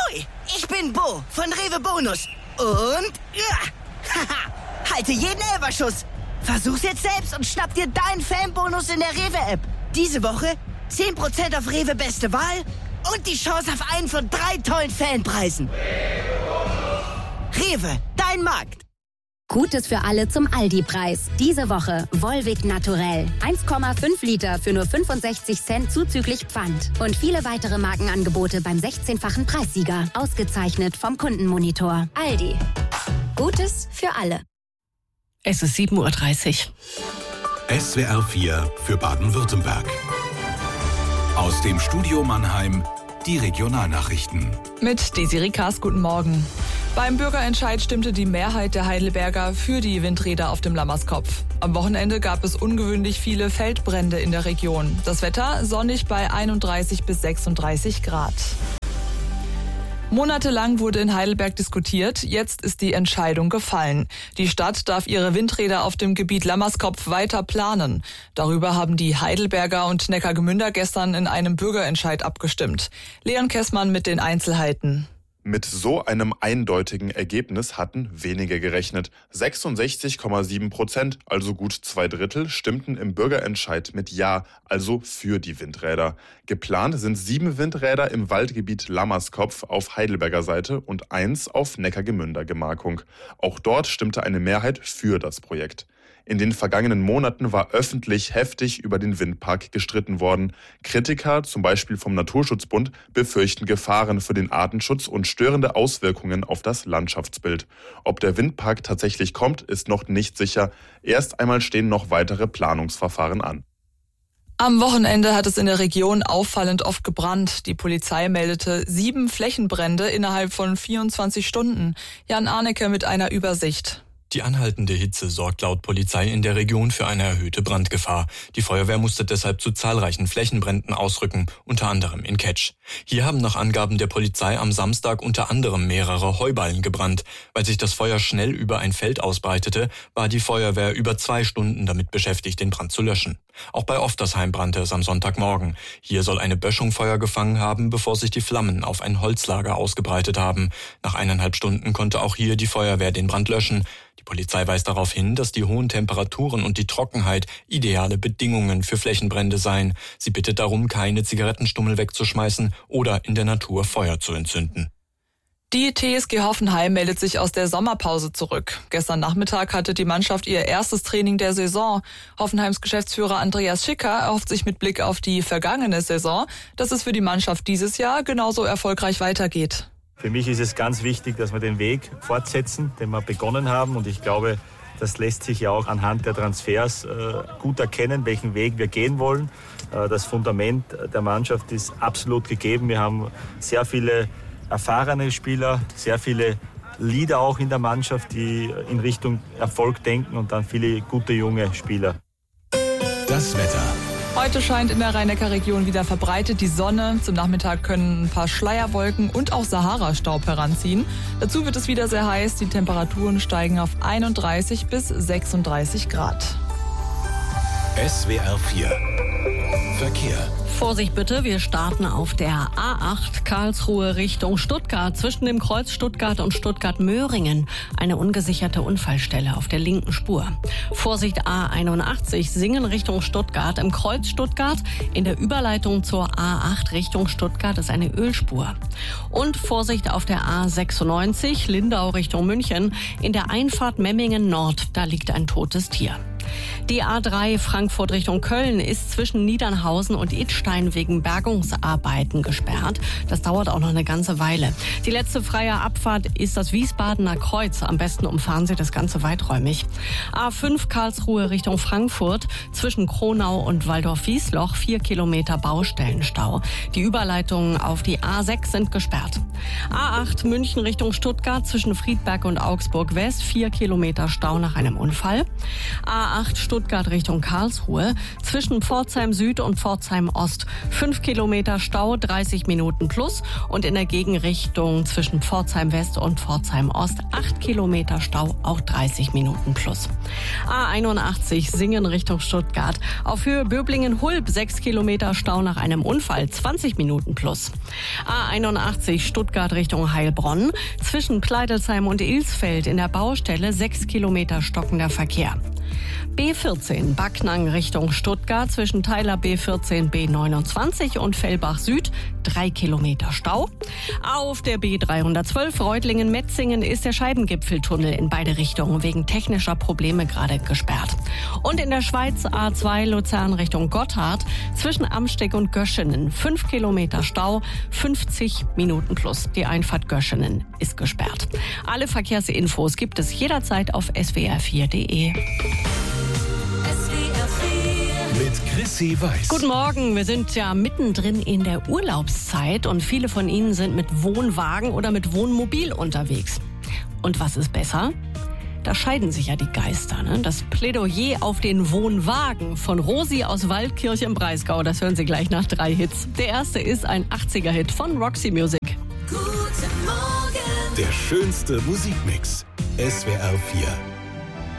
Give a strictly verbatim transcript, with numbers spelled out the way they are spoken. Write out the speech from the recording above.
Ahoi, ich bin Bo von Rewe Bonus. Und ja, haha, halte jeden Elferschuss. Versuch's jetzt selbst und schnapp dir deinen Fanbonus in der Rewe-App. Diese Woche zehn Prozent auf Rewe Beste Wahl und die Chance auf einen von drei tollen Fanpreisen. Rewe, dein Markt. Gutes für alle zum Aldi-Preis. Diese Woche Volvic Naturell. eins Komma fünf Liter für nur fünfundsechzig Cent zuzüglich Pfand. Und viele weitere Markenangebote beim sechzehnfachen Preissieger. Ausgezeichnet vom Kundenmonitor. Aldi. Gutes für alle. Es ist sieben Uhr dreißig. S W R vier für Baden-Württemberg. Aus dem Studio Mannheim die Regionalnachrichten. Mit Desiree Kaas, guten Morgen. Beim Bürgerentscheid stimmte die Mehrheit der Heidelberger für die Windräder auf dem Lammerskopf. Am Wochenende gab es ungewöhnlich viele Feldbrände in der Region. Das Wetter sonnig bei einunddreißig bis sechsunddreißig Grad. Monatelang wurde in Heidelberg diskutiert, jetzt ist die Entscheidung gefallen. Die Stadt darf ihre Windräder auf dem Gebiet Lammerskopf weiter planen. Darüber haben die Heidelberger und Neckargemünder gestern in einem Bürgerentscheid abgestimmt. Leon Kessmann mit den Einzelheiten. Mit so einem eindeutigen Ergebnis hatten wenige gerechnet. sechsundsechzig Komma sieben Prozent, also gut zwei Drittel, stimmten im Bürgerentscheid mit Ja, also für die Windräder. Geplant sind sieben Windräder im Waldgebiet Lammerskopf auf Heidelberger Seite und eins auf Neckargemünder Gemarkung. Auch dort stimmte eine Mehrheit für das Projekt. In den vergangenen Monaten war öffentlich heftig über den Windpark gestritten worden. Kritiker, zum Beispiel vom Naturschutzbund, befürchten Gefahren für den Artenschutz und störende Auswirkungen auf das Landschaftsbild. Ob der Windpark tatsächlich kommt, ist noch nicht sicher. Erst einmal stehen noch weitere Planungsverfahren an. Am Wochenende hat es in der Region auffallend oft gebrannt. Die Polizei meldete sieben Flächenbrände innerhalb von vierundzwanzig Stunden. Jan Arnecke mit einer Übersicht. Die anhaltende Hitze sorgt laut Polizei in der Region für eine erhöhte Brandgefahr. Die Feuerwehr musste deshalb zu zahlreichen Flächenbränden ausrücken, unter anderem in Ketsch. Hier haben nach Angaben der Polizei am Samstag unter anderem mehrere Heuballen gebrannt. Weil sich das Feuer schnell über ein Feld ausbreitete, war die Feuerwehr über zwei Stunden damit beschäftigt, den Brand zu löschen. Auch bei Oftersheim brannte es am Sonntagmorgen. Hier soll eine Böschung Feuer gefangen haben, bevor sich die Flammen auf ein Holzlager ausgebreitet haben. Nach eineinhalb Stunden konnte auch hier die Feuerwehr den Brand löschen. Die Polizei weist darauf hin, dass die hohen Temperaturen und die Trockenheit ideale Bedingungen für Flächenbrände seien. Sie bittet darum, keine Zigarettenstummel wegzuschmeißen oder in der Natur Feuer zu entzünden. Die T S G Hoffenheim meldet sich aus der Sommerpause zurück. Gestern Nachmittag hatte die Mannschaft ihr erstes Training der Saison. Hoffenheims Geschäftsführer Andreas Schicker erhofft sich mit Blick auf die vergangene Saison, dass es für die Mannschaft dieses Jahr genauso erfolgreich weitergeht. Für mich ist es ganz wichtig, dass wir den Weg fortsetzen, den wir begonnen haben. Und ich glaube, das lässt sich ja auch anhand der Transfers äh, gut erkennen, welchen Weg wir gehen wollen. Äh, das Fundament der Mannschaft ist absolut gegeben. Wir haben sehr viele erfahrene Spieler, sehr viele Leader auch in der Mannschaft, die in Richtung Erfolg denken und dann viele gute junge Spieler. Das Wetter. Heute scheint in der Rhein-Neckar-Region wieder verbreitet die Sonne. Zum Nachmittag können ein paar Schleierwolken und auch Sahara-Staub heranziehen. Dazu wird es wieder sehr heiß. Die Temperaturen steigen auf einunddreißig bis sechsunddreißig Grad. S W R vier Verkehr. Vorsicht bitte, wir starten auf der A acht Karlsruhe Richtung Stuttgart. Zwischen dem Kreuz Stuttgart und Stuttgart-Möhringen eine ungesicherte Unfallstelle auf der linken Spur. Vorsicht A einundachtzig Singen Richtung Stuttgart. Im Kreuz Stuttgart in der Überleitung zur A acht Richtung Stuttgart ist eine Ölspur. Und Vorsicht auf der A sechsundneunzig Lindau Richtung München. In der Einfahrt Memmingen Nord, da liegt ein totes Tier. Die A drei Frankfurt Richtung Köln ist zwischen Niedernhausen und Idstein wegen Bergungsarbeiten gesperrt. Das dauert auch noch eine ganze Weile. Die letzte freie Abfahrt ist das Wiesbadener Kreuz. Am besten umfahren Sie das Ganze weiträumig. A fünf Karlsruhe Richtung Frankfurt zwischen Kronau und Waldorf-Wiesloch vier Kilometer Baustellenstau. Die Überleitungen auf die A sechs sind gesperrt. A acht München Richtung Stuttgart zwischen Friedberg und Augsburg West vier Kilometer Stau nach einem Unfall. A acht Stuttgart Richtung Karlsruhe zwischen Pforzheim Süd und Pforzheim Ost fünf Kilometer Stau, dreißig Minuten plus, und in der Gegenrichtung zwischen Pforzheim West und Pforzheim Ost acht Kilometer Stau, auch dreißig Minuten plus. A einundachtzig Singen Richtung Stuttgart auf Höhe Böblingen-Hulb sechs Kilometer Stau nach einem Unfall, zwanzig Minuten plus. A einundachtzig Stuttgart Stuttgart Richtung Heilbronn. Zwischen Pleidelsheim und Ilsfeld in der Baustelle sechs Kilometer stockender Verkehr. B vierzehn Backnang Richtung Stuttgart zwischen Teiler B vierzehn B neunundzwanzig und Fellbach Süd drei Kilometer Stau. Auf der B dreihundertzwölf Reutlingen-Metzingen ist der Scheidengipfeltunnel in beide Richtungen wegen technischer Probleme gerade gesperrt. Und in der Schweiz A zwei Luzern Richtung Gotthard zwischen Amsteeg und Göschenen fünf Kilometer Stau, fünfzig Minuten plus. Die Einfahrt Göschenen ist gesperrt. Alle Verkehrsinfos gibt es jederzeit auf s w r vier punkt d e. Mit Chrissy Weiß. Guten Morgen, wir sind ja mittendrin in der Urlaubszeit und viele von Ihnen sind mit Wohnwagen oder mit Wohnmobil unterwegs. Und was ist besser? Da scheiden sich ja die Geister. Ne? Das Plädoyer auf den Wohnwagen von Rosi aus Waldkirch im Breisgau, das hören Sie gleich nach drei Hits. Der erste ist ein achtziger-Hit von Roxy Music. Der schönste Musikmix. S W R vier.